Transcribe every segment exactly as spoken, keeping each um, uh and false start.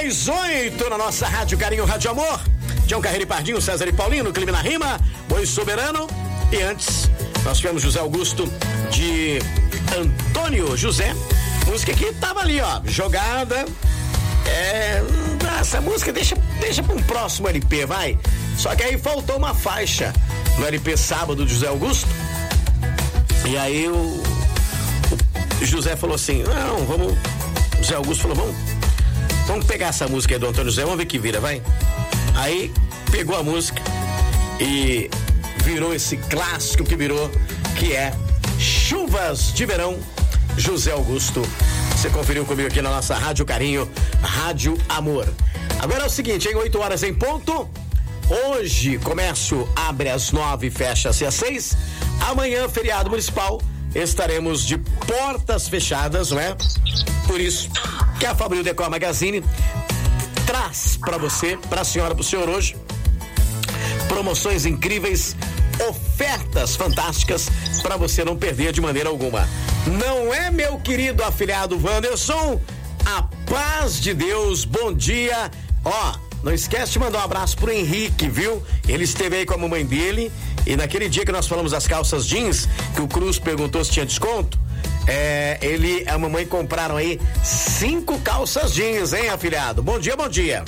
às oito na nossa Rádio Carinho, Rádio Amor. Tião Carreiro e Pardinho, César e Paulinho, Clima na Rima, Boi Soberano. E antes, nós tivemos José Augusto de Antônio José. Música que tava ali, ó, jogada. É, essa música deixa, deixa para um próximo L P, vai. Só que aí faltou uma faixa no L P Sábado de José Augusto. E aí o, o José falou assim, não, vamos... José Augusto falou, vamos, vamos pegar essa música aí do Antônio José, vamos ver que vira, vai. Aí pegou a música e virou esse clássico que virou, que é Chuvas de Verão, José Augusto. Você conferiu comigo aqui na nossa Rádio Carinho, Rádio Amor. Agora é o seguinte, em oito horas em ponto, hoje comércio abre às nove e fecha-se às seis. Amanhã, feriado municipal, estaremos de portas fechadas, né? Por isso que a Fabril Decor Magazine traz para você, para a senhora, para o senhor hoje, promoções incríveis, ofertas fantásticas para você não perder de maneira alguma. Não é, meu querido afilhado Wanderson? A paz de Deus, bom dia. Ó, não esquece de mandar um abraço pro Henrique, viu? Ele esteve aí com a mamãe dele e naquele dia que nós falamos das calças jeans, que o Cruz perguntou se tinha desconto, é, ele e a mamãe compraram aí cinco calças jeans, hein, afilhado? Bom dia, bom dia.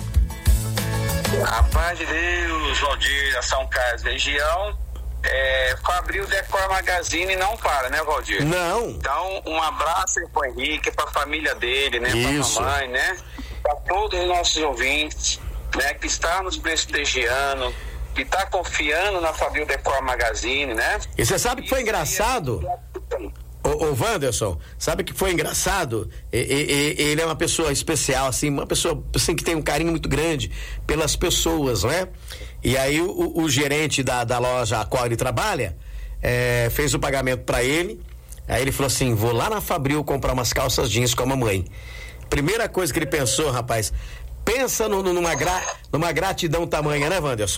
A paz de Deus, bom dia, São Carlos, região. É, Fabril Decor Magazine não para, né, Valdir? Não. Então, um abraço pro Henrique, pra família dele, né? Isso. Pra mamãe, né? Pra todos os nossos ouvintes, né? Que está nos prestigiando, que tá confiando na Fabril Decor Magazine, né? E você sabe que foi engraçado? Ô, ô Wanderson, sabe que foi engraçado? E, e, e, ele é uma pessoa especial, assim, uma pessoa assim, que tem um carinho muito grande pelas pessoas, né? E aí o, o gerente da, da loja a qual ele trabalha é, fez o pagamento para ele. Aí ele falou assim, vou lá na Fabril comprar umas calças jeans com a mamãe. Primeira coisa que ele pensou, rapaz, pensa no, numa, gra, numa gratidão tamanha, né, Wanderson?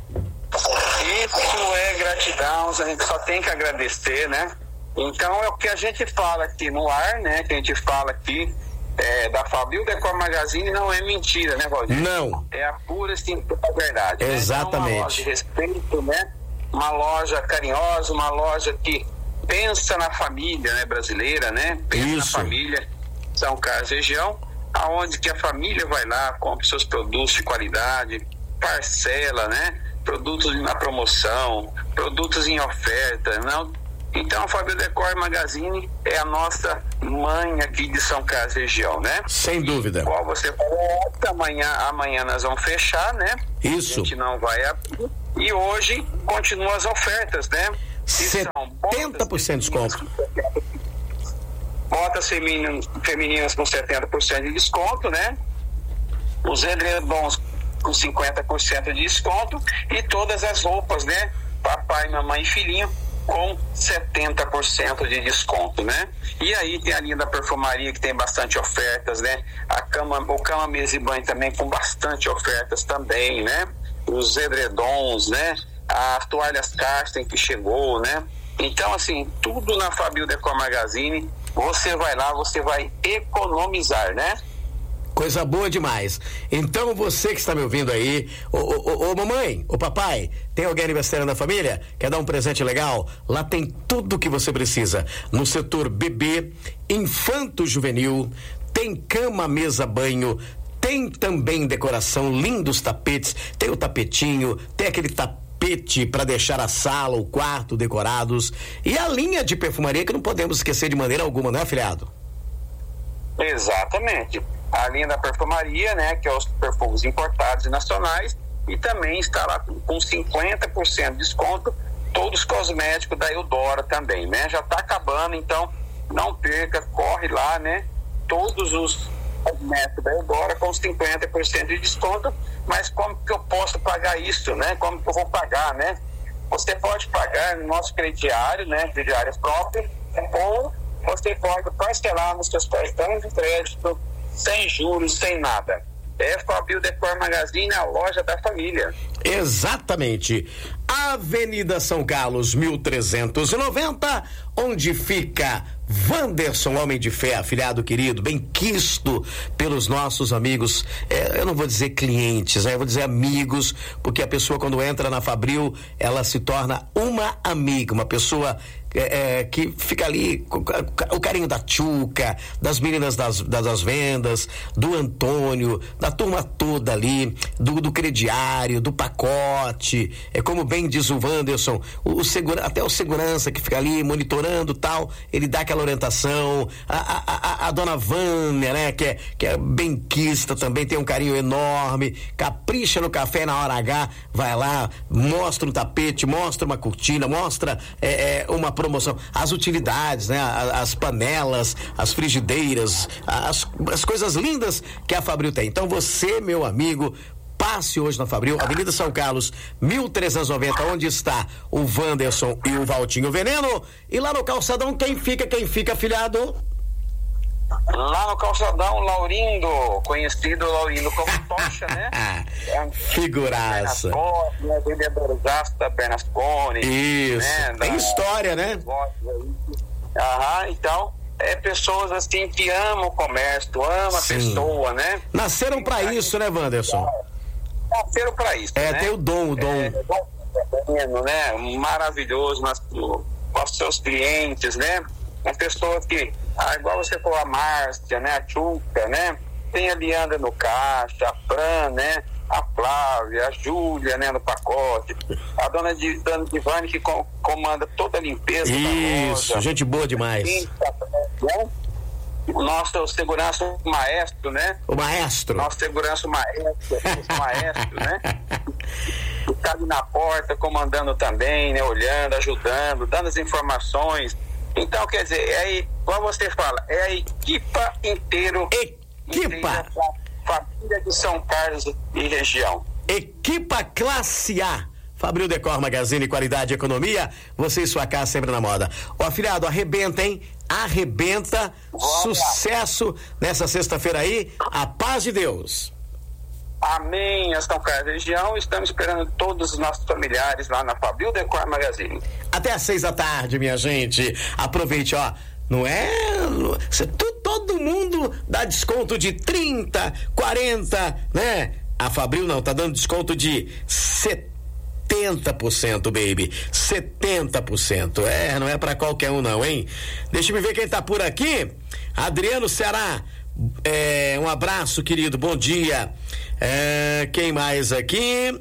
Isso é gratidão, a gente só tem que agradecer, né? Então é o que a gente fala aqui no ar, né? Que a gente fala aqui é, da Fabril Decor Magazine não é mentira, né, Valdir? Não. É a pura simples verdade. Exatamente. Né? Então, uma loja de respeito, né? Uma loja carinhosa, uma loja que pensa na família, né, brasileira, né? Pensa Isso. na família São Carlos região, aonde que a família vai lá, compra seus produtos de qualidade, parcela, né? Produtos na promoção, produtos em oferta, não. Então a Fabril Decor Magazine é a nossa mãe aqui de São Carlos região, né? Sem dúvida. Igual você falou, amanhã, amanhã nós vamos fechar, né? Isso. A gente não vai abrir. E hoje continuam as ofertas, né? setenta por cento de desconto. Botas femininas, femininas com setenta por cento de desconto, né? Os edredons com cinquenta por cento de desconto e todas as roupas, né? Papai, mamãe e filhinho com setenta por cento de desconto, né? E aí tem a linha da perfumaria que tem bastante ofertas, né? A cama, o cama, mesa e banho também com bastante ofertas também, né? Os edredons, né? As toalhas Karsten que chegou, né? Então, assim, tudo na Fabril Decor Magazine, você vai lá, você vai economizar, né? Coisa boa demais. Então você que está me ouvindo aí, ô, ô, ô mamãe, ô papai, tem alguém aniversário na família? Quer dar um presente legal? Lá tem tudo que você precisa. No setor bebê, infanto juvenil, tem cama, mesa, banho, tem também decoração, lindos tapetes, tem o tapetinho, tem aquele tapete para deixar a sala, o quarto decorados e a linha de perfumaria que não podemos esquecer de maneira alguma, não é, afilhado? Exatamente. A linha da perfumaria, né, que é os perfumes importados e nacionais, e também está lá com cinquenta por cento de desconto, todos os cosméticos da Eudora também, né, já está acabando, então não perca, corre lá, né, todos os cosméticos da Eudora com cinquenta por cento de desconto, mas como que eu posso pagar isso, né, como que eu vou pagar, né, você pode pagar no nosso crediário, né, crediário próprio, ou você pode parcelar nos seus cartões de crédito, sem juros, sem nada. É Fabril Decor Magazine, a loja da família. Exatamente. Avenida São Carlos, mil trezentos e noventa, onde fica Wanderson, homem de fé, afilhado querido, bem quisto pelos nossos amigos, é, eu não vou dizer clientes, né? Eu vou dizer amigos, porque a pessoa quando entra na Fabril, ela se torna uma amiga, uma pessoa É, é, que fica ali com o carinho da Tchuca, das meninas das, das, das vendas, do Antônio, da turma toda ali, do, do crediário, do pacote, é como bem diz o Wanderson, o, o segura, até o segurança que fica ali monitorando tal, ele dá aquela orientação, a, a, a, a dona Vânia, né, que é, que é benquista também, tem um carinho enorme, capricha no café na hora H, vai lá, mostra um tapete, mostra uma cortina, mostra é, é, uma promoção, as utilidades, né? As, as panelas, as frigideiras, as, as coisas lindas que a Fabril tem. Então você, meu amigo, passe hoje na Fabril, Avenida São Carlos, mil trezentos e noventa, onde está o Wanderson e o Valtinho Veneno, e lá no calçadão, quem fica, quem fica, afilhado? Lá no calçadão, Laurindo, conhecido Laurindo como Tocha, né? É um figuraça. Né? Vendedorzaço da Bernasconi. Isso. Né? Tem da, história, né? Aham, então, é pessoas assim que amam o comércio, amam a pessoa, né? Nasceram pra isso, né, Wanderson? Nasceram pra isso, É, né? tem o dom, o dom. É, é, né? Maravilhoso nas, com os seus clientes, né? As pessoas que, ah, igual você falou, a Márcia, né? A Tchuca, né? Tem a Leandra no caixa, a Fran, né? A Flávia, a Júlia, né? No pacote. A dona de dona Divane que com, comanda toda a limpeza. Isso, gente boa demais. Né? O nosso segurança maestro, né? O maestro. Nosso segurança maestro, o maestro, né? Está ali na porta, comandando também, né? Olhando, ajudando, dando as informações. Então, quer dizer, é aí, como você fala, é a equipa inteiro. Equipa! Família de São Carlos e região. Equipa classe A. Fabril Decor Magazine, qualidade e economia, você e sua casa sempre na moda. Ó, afilhado, arrebenta, hein? Arrebenta. Boa, sucesso nessa sexta-feira aí. A paz de Deus. Amém, São Carlos e região. Estamos esperando todos os nossos familiares lá na Fabril Decor Magazine. Até às seis da tarde, minha gente. Aproveite, ó. Não é. Cê, tu, todo mundo dá desconto de trinta, quarenta, né? A Fabril não, tá dando desconto de setenta por cento, baby. setenta por cento. É, não é pra qualquer um, não, hein? Deixa eu ver quem tá por aqui. Adriano Ceará. É, um abraço, querido. Bom dia. É, quem mais aqui?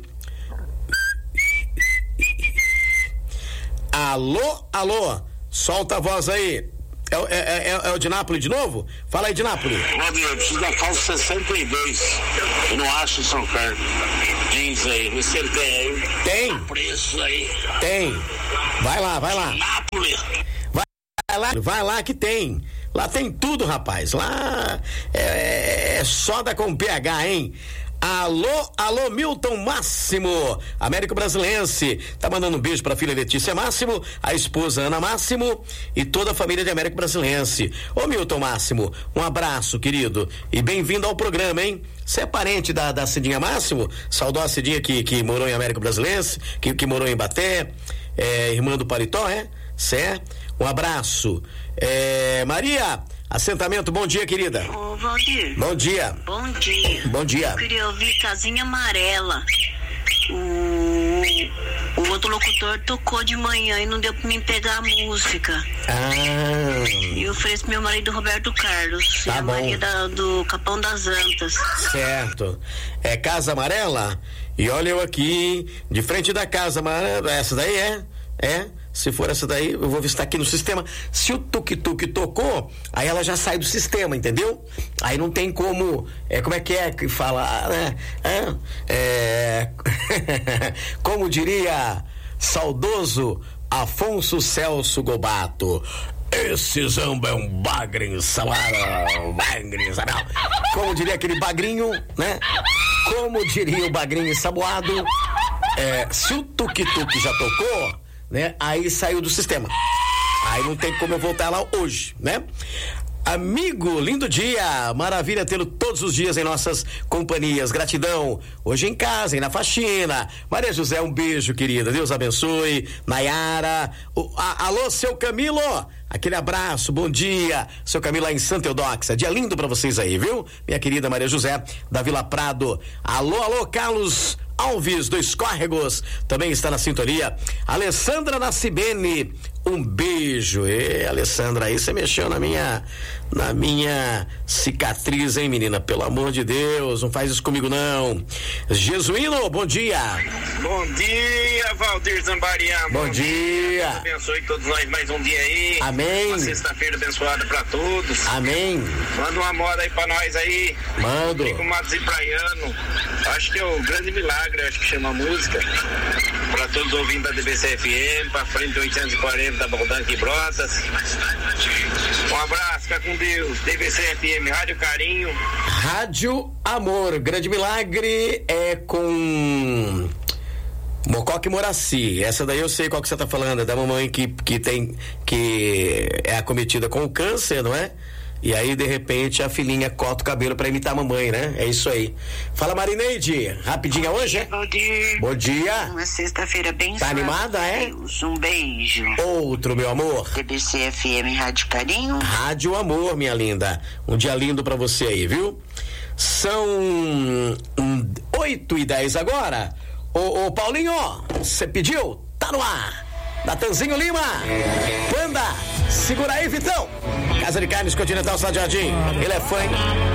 Alô, alô. Solta a voz aí. É, é, é, é o de Nápoles de novo? Fala aí, de Nápoles. Bom dia, eu preciso da calça sessenta e dois. Eu não acho São Carlos. Jeans aí, vê se ele tem aí. Tem. Preço aí. Tem. Vai lá, vai lá. Nápoles. Vai lá, vai lá que tem. Lá tem tudo, rapaz. Lá é, é só da com P H, hein? Alô, alô, Milton Máximo, Américo Brasilense, tá mandando um beijo pra filha Letícia Máximo, a esposa Ana Máximo e toda a família de Américo Brasilense. Ô Milton Máximo, um abraço, querido, e bem-vindo ao programa, hein? Você é parente da, da Cidinha Máximo? Saudou a Cidinha que, que morou em Américo Brasilense, que, que morou em Baté, é, irmã do Paletó, é? Cé? Um abraço. É, Maria, assentamento, bom dia, querida. Ô, Valdir. Bom dia. Bom dia. Bom dia. Eu queria ouvir Casinha Amarela. O, o outro locutor tocou de manhã e não deu pra mim pegar a música. Ah. E eu ofereço meu marido Roberto Carlos. Tá e a bom. Maria da, do Capão das Antas. Certo. É Casa Amarela? E olha eu aqui, de frente da Casa Amarela. Essa daí é? É? Se for essa daí, eu vou ver se tá aqui no sistema. Se o tuk-tuk tocou, aí ela já sai do sistema, entendeu? Aí não tem como, é, como é que é que fala, né? É, é, como diria saudoso Afonso Celso Gobato, esse samba é um bagre salada, um bagre salada. Como diria aquele bagrinho, né? Como diria o bagrinho ensaboado, é, se o tuk-tuk já tocou, né? Aí saiu do sistema. Aí não tem como eu voltar lá hoje, né? Amigo, lindo dia, maravilha tê-lo todos os dias em nossas companhias, gratidão, hoje em casa, e na faxina. Maria José, um beijo, querida, Deus abençoe. Nayara, o, a, alô, seu Camilo, aquele abraço, bom dia, seu Camilo lá em Santa Eudóxia, dia lindo pra vocês aí, viu? Minha querida Maria José, da Vila Prado. Alô, alô, Carlos Alves dos Córregos, também está na sintonia. Alessandra Nascibene, um beijo. E Alessandra, aí você mexeu na minha na minha cicatriz, hein, menina? Pelo amor de Deus, não faz isso comigo não. Jesuíno, bom dia. Bom dia, Valdir Zambarian. Bom, bom dia. dia. Deus abençoe todos nós mais um dia aí. Amém. Uma sexta-feira abençoada pra todos. Amém. Manda uma moda aí pra nós aí. Mando. Fico Matos e Praiano. Acho que é o grande milagre, acho que chama a música. Pra todos ouvindo da D B C F M, pra frente oitocentos e quarenta da Baldanque e Brotas. Um abraço, fica com Deus. D B C F M, Rádio Carinho. Rádio Amor, grande milagre é com Mococa e Moraci. Essa daí eu sei qual que você tá falando, é da mamãe que, que tem, que é acometida com o câncer, não é? E aí, de repente, a filhinha corta o cabelo pra imitar a mamãe, né? É isso aí. Fala, Marineide, rapidinha hoje, é? Bom dia. Bom dia. Uma sexta-feira bem Tá animada, é? Deus, um beijo. Outro, meu amor. D B C F M, Rádio Carinho. Rádio Amor, minha linda. Um dia lindo pra você aí, viu? São hum, oito e dez agora. Ô, ô Paulinho, você pediu? Tá no ar. Natanzinho Lima. Panda. Segura aí, Vitão. Casa de Carnes Continental Cidade Jardim. Ele é fã, hein?